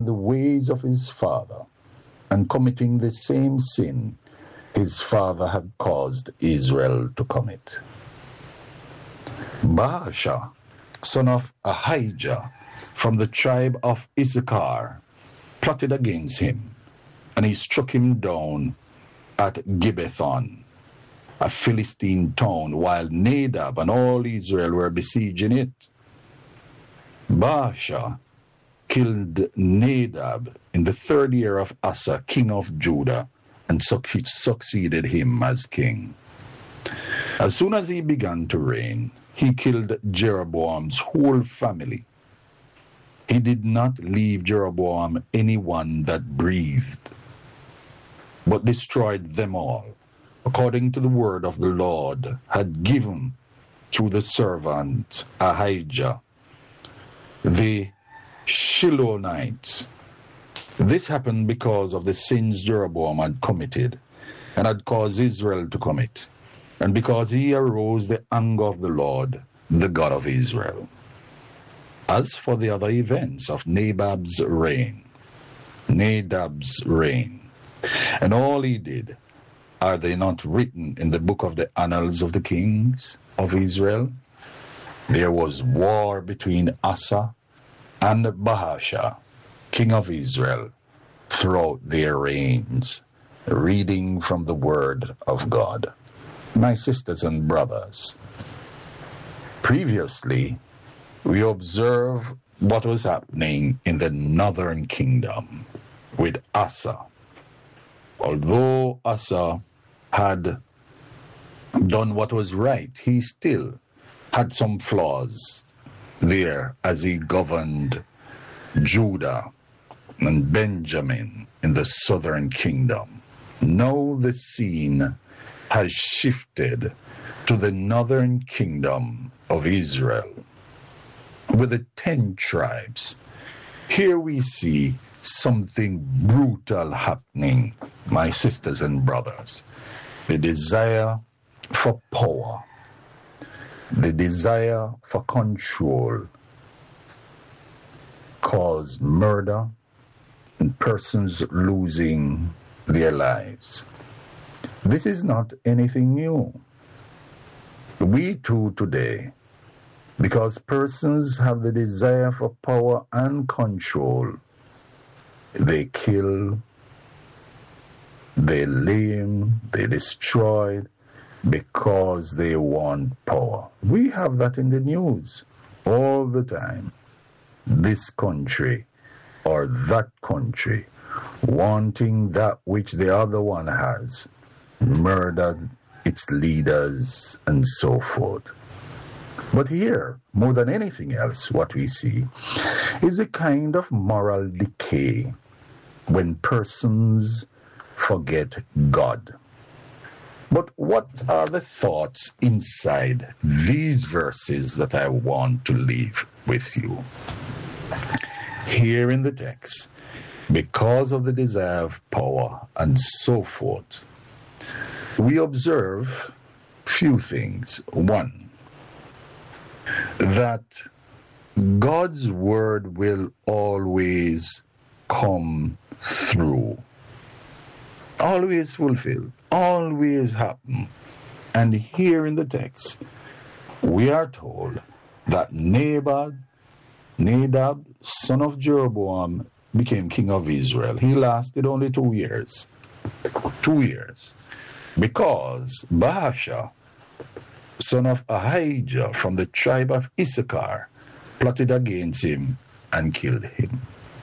the ways of his father, and committing the same sin his father had caused Israel to commit. Baasha, son of Ahijah, from the tribe of Issachar, plotted against him, and he struck him down at Gibbethon, a Philistine town, while Nadab and all Israel were besieging it. Baasha killed Nadab in the 3rd year of Asa, king of Judah, and succeeded him as king. As soon as he began to reign, he killed Jeroboam's whole family. He did not leave Jeroboam anyone that breathed, but destroyed them all, according to the word of the Lord had given through the servant Ahijah, the Shilonites. This happened because of the sins Jeroboam had committed and had caused Israel to commit, and because he aroused the anger of the Lord, the God of Israel. As for the other events of Nadab's reign, and all he did, are they not written in the book of the annals of the kings of Israel? There was war between Asa and Baasha, king of Israel, throughout their reigns. Reading from the word of God. My sisters and brothers, previously we observed what was happening in the northern kingdom with Asa. Although Asa had done what was right, he still had some flaws there as he governed Judah and Benjamin in the southern kingdom. Now the scene has shifted to the northern kingdom of Israel with the 10 tribes. Here we see something brutal happening, my sisters and brothers. The desire for power, the desire for control cause murder and persons losing their lives. This is not anything new. We too today, because persons have the desire for power and control, they kill, they lame, they destroy because they want power. We have that in the news all the time. This country or that country wanting that which the other one has, murdered its leaders and so forth. But here, more than anything else, what we see is a kind of moral decay when persons forget God. But what are the thoughts inside these verses that I want to leave with you? Here in the text, because of the desire of power and so forth, we observe few things. One, that God's word will always come through, always fulfill, always happen. And here in the text, we are told that Nadab, son of Jeroboam, became king of Israel. He lasted only 2 years. 2 years. Because Baasha, son of Ahijah, from the tribe of Issachar, plotted against him and killed him.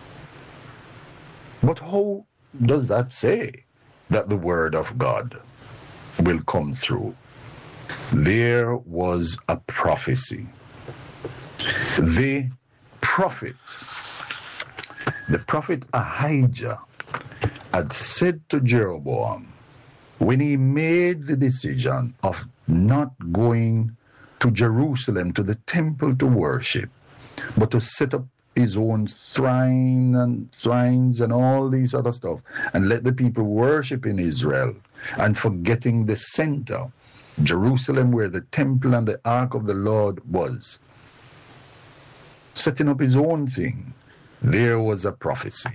But how does that say that the word of God will come through? There was a prophecy. The prophet Ahijah had said to Jeroboam, when he made the decision of not going to Jerusalem, to the temple to worship, but to set up his own shrines and all these other stuff, and let the people worship in Israel, and forgetting the center, Jerusalem, where the temple and the ark of the Lord was, setting up his own thing, there was a prophecy.